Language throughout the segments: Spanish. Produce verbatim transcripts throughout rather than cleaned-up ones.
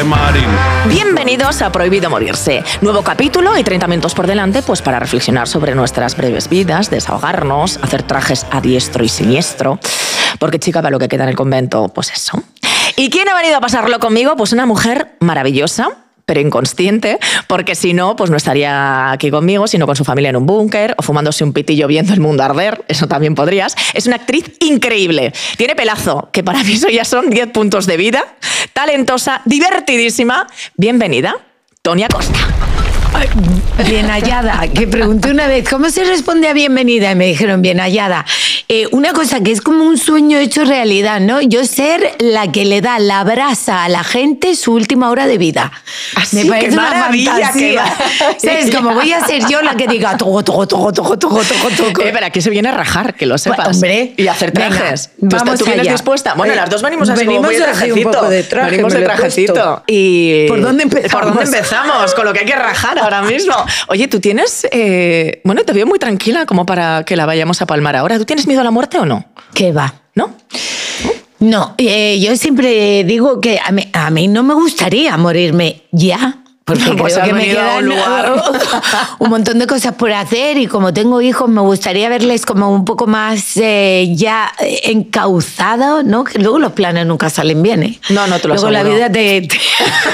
de Marín. Bienvenidos a Prohibido Morirse. Nuevo capítulo y treinta minutos por delante pues para reflexionar sobre nuestras breves vidas, desahogarnos, hacer trajes a diestro y siniestro. Porque, chica, para lo que queda en el convento, pues eso. ¿Y quién ha venido a pasarlo conmigo? Pues una mujer maravillosa, pero inconsciente, porque si no, pues no estaría aquí conmigo, sino con su familia en un búnker o fumándose un pitillo viendo el mundo arder. Eso también podrías. Es una actriz increíble. Tiene pelazo, que para mí eso ya son diez puntos de vida. Talentosa, divertidísima. Bienvenida, Tony Acosta. Ay, bien hallada, que pregunté una vez, ¿cómo se responde a bienvenida? Y me dijeron, bien hallada. Eh, una cosa que es como un sueño hecho realidad, ¿no? Yo ser la que le da la brasa a la gente su última hora de vida. Así, me parece qué una maravilla, fantasía. qué ¿Sabes? Como voy a ser yo la que diga toco, toco, toco, toco, toco, toco, toco. Eh, pero aquí se viene a rajar, que lo sepas. Bueno, hombre, y hacer trajes. venga, ¿Tú, vamos ¿Tú vienes allá. dispuesta? Bueno, Eh, las dos venimos así venimos como muy de así un trajecito. poco de traje, venimos me de lo he trajecito. puesto. Y... ¿Por dónde empezamos? ¿Por dónde empezamos? Con lo que hay que rajar ahora mismo. Oye, tú tienes... Eh... Bueno, te veo muy tranquila como para que la vayamos a palmar ahora. ¿Tú tienes miedo a la muerte o no? ¿Qué va? ¿No? No, eh, yo siempre digo que a mí, a mí no me gustaría morirme ya. Porque Pues creo has que me venido a quedan un lugar. un montón de cosas por hacer y como tengo hijos me gustaría verles como un poco más eh, ya encauzados, ¿no? Que luego los planes nunca salen bien, ¿eh? No, no te lo Luego la aseguro. vida te, te...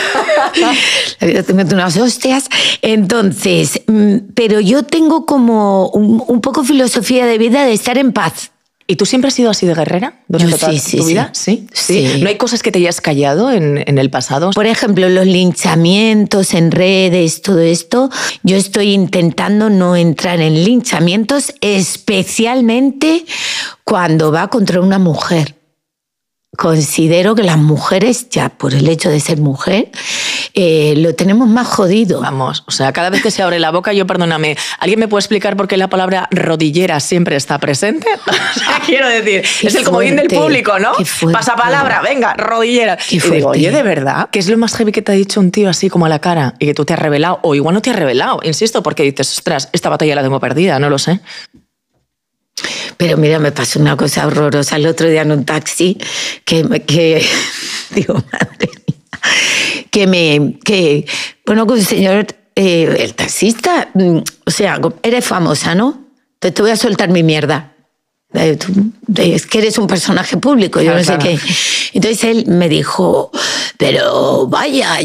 la vida te mete unas hostias. Entonces, pero yo tengo como un, un poco filosofía de vida de estar en paz. ¿Y tú siempre has sido así de guerrera durante Yo toda sí, tu sí, vida? sí. ¿Sí? Sí. ¿No hay cosas que te hayas callado en, en el pasado? Por ejemplo, los linchamientos en redes, todo esto, yo estoy intentando no entrar en linchamientos, especialmente cuando va contra una mujer. Considero que las mujeres, ya por el hecho de ser mujer, eh, lo tenemos más jodido. Vamos, o sea, cada vez que se abre la boca, yo perdóname, ¿alguien me puede explicar por qué la palabra rodillera siempre está presente? O sea, quiero decir, Qué es el comodín del fuerte, público, ¿no? qué fuerte. Pasapalabra, venga, rodillera. Qué Y digo, fuerte. oye, ¿de verdad? ¿Qué es lo más heavy que te ha dicho un tío así como a la cara y que tú te has revelado? O igual no te has revelado, insisto, porque dices, ostras, esta batalla la tengo perdida, no lo sé. Pero mira, me pasó una cosa horrorosa el otro día en un taxi que, que digo, madre mía, que me, que, bueno, que un señor, eh, el taxista, o sea, eres famosa, ¿no? Entonces te voy a soltar mi mierda. Eh, tú, es que eres un personaje público, yo Claro, no sé claro. qué. Entonces él me dijo, pero vaya,